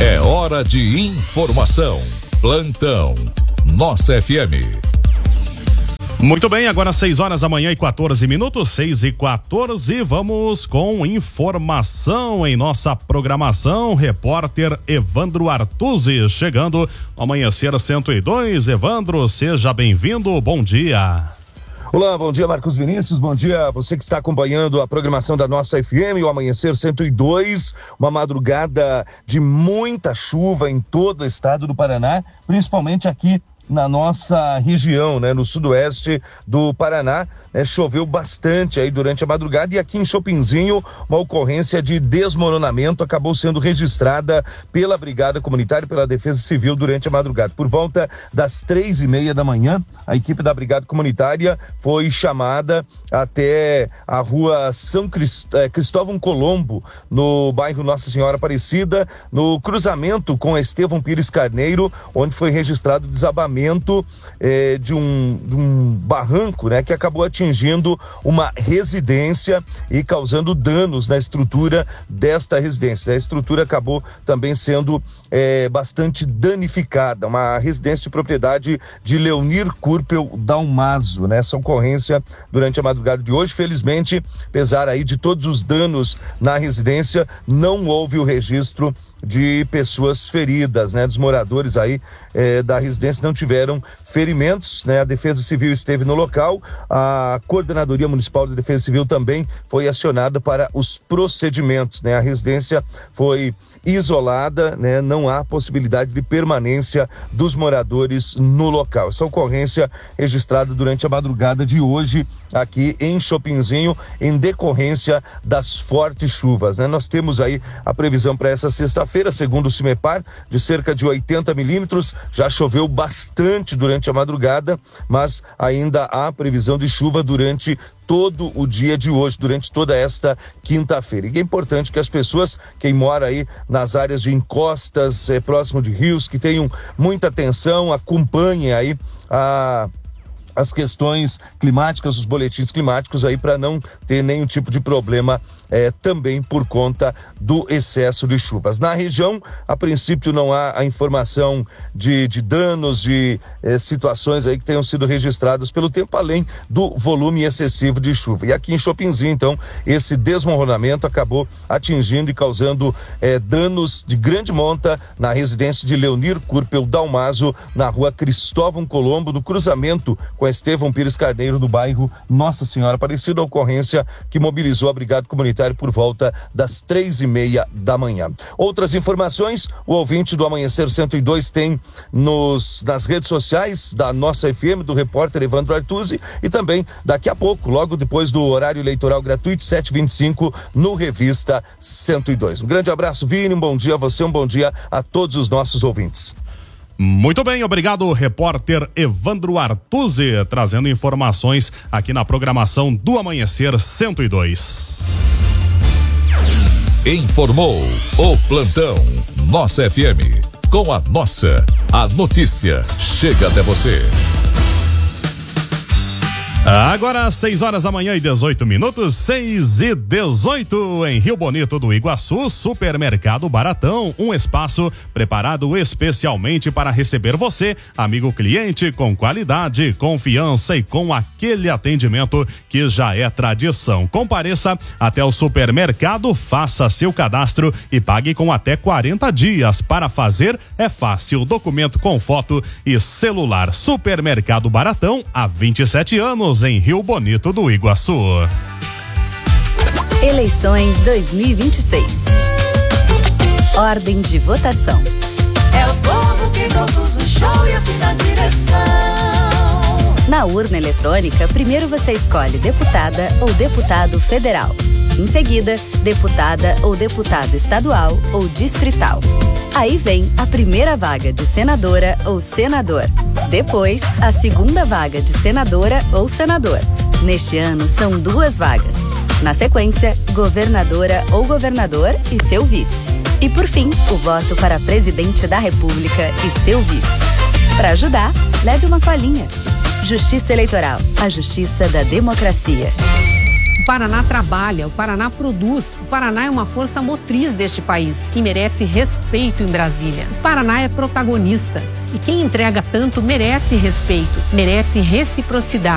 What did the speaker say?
É hora de informação. Plantão Nossa FM. Muito bem, agora 6 horas da manhã e 14 minutos, 6h14, vamos com informação em nossa programação. Repórter Evandro Artuzzi chegando ao Amanhecer 102. Evandro, seja bem-vindo, bom dia. Olá, bom dia Marcos Vinícius, bom dia a você que está acompanhando a programação da Nossa FM, o Amanhecer 102, uma madrugada de muita chuva em todo o estado do Paraná, principalmente aqui na nossa região, né, no sudoeste do Paraná, né, choveu bastante aí durante a madrugada, e aqui em Chopinzinho uma ocorrência de desmoronamento acabou sendo registrada pela Brigada Comunitária e pela Defesa Civil durante a madrugada. Por volta das 3h30 da manhã, a equipe da Brigada Comunitária foi chamada até a rua Cristóvão Colombo, no bairro Nossa Senhora Aparecida, no cruzamento com Estevão Pires Carneiro, onde foi registrado o desabamento de um barranco, né, que acabou atingindo uma residência e causando danos na estrutura desta residência. A estrutura acabou também sendo bastante danificada, uma residência de propriedade de Leonir Kurpel Dalmaso, né? Essa ocorrência durante a madrugada de hoje, felizmente, apesar aí de todos os danos na residência, não houve o registro de pessoas feridas, né? Dos moradores aí da residência não tiveram ferimentos, né? A Defesa Civil esteve no local, a Coordenadoria Municipal de Defesa Civil também foi acionada para os procedimentos, né? A residência foi isolada, né? Não há possibilidade de permanência dos moradores no local. Essa ocorrência registrada durante a madrugada de hoje aqui em Chopinzinho, em decorrência das fortes chuvas, né? Nós temos aí a previsão para essa sexta-feira, segundo o CIMEPAR, de cerca de 80 milímetros. Já choveu bastante durante a madrugada, mas ainda há previsão de chuva durante todo o dia de hoje, durante toda esta quinta-feira. E é importante que as pessoas, quem mora aí nas áreas de encostas, próximo de rios, que tenham muita atenção, acompanhem aí as questões climáticas, os boletins climáticos aí, para não ter nenhum tipo de problema também por conta do excesso de chuvas. Na região, a princípio não há a informação de danos, de situações aí que tenham sido registradas pelo tempo, além do volume excessivo de chuva. E aqui em Chopinzinho, então, esse desmoronamento acabou atingindo e causando danos de grande monta na residência de Leonir Kurpel Dalmaso, na rua Cristóvão Colombo, no cruzamento com Estevão Pires Carneiro, do bairro Nossa Senhora Aparecida, a ocorrência que mobilizou a Brigada Comunitária por volta das 3h30 da manhã. Outras informações, o ouvinte do Amanhecer 102 tem nas redes sociais da Nossa FM, do repórter Evandro Artuzzi, e também daqui a pouco, logo depois do horário eleitoral gratuito, 7h25, no Revista 102. Um grande abraço, Vini, um bom dia a você, um bom dia a todos os nossos ouvintes. Muito bem, obrigado, repórter Evandro Artuzzi, trazendo informações aqui na programação do Amanhecer 102. Informou o Plantão Nossa FM. Com a notícia chega até você. Agora 6 horas da manhã e 18 minutos, 6h18, em Rio Bonito do Iguaçu, Supermercado Baratão, um espaço preparado especialmente para receber você, amigo cliente, com qualidade, confiança e com aquele atendimento que já é tradição. Compareça até o supermercado, faça seu cadastro e pague com até 40 dias. Para fazer é fácil, documento com foto e celular. Supermercado Baratão, há 27 anos. Em Rio Bonito do Iguaçu. Eleições 2026. Ordem de votação. É o povo que produz o show e assina a direção. Na urna eletrônica, primeiro você escolhe deputada ou deputado federal. Em seguida, deputada ou deputado estadual ou distrital. Aí vem a primeira vaga de senadora ou senador. Depois, a segunda vaga de senadora ou senador. Neste ano, são 2 vagas. Na sequência, governadora ou governador e seu vice. E por fim, o voto para presidente da República e seu vice. Para ajudar, leve uma colinha. Justiça Eleitoral, a justiça da democracia. O Paraná trabalha, o Paraná produz, o Paraná é uma força motriz deste país e merece respeito em Brasília. O Paraná é protagonista e quem entrega tanto merece respeito, merece reciprocidade.